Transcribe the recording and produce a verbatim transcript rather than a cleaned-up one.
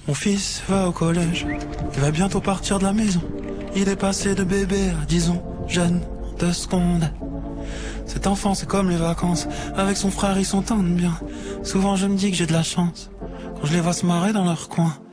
Mon fils va au collège, il va bientôt partir de la maison. Il est passé de bébé à disons jeune en deux secondes. Cet enfant c'est comme les vacances, avec son frère ils s'entendent bien. Souvent je me dis que j'ai de la chance, quand je les vois se marrer dans leur coin.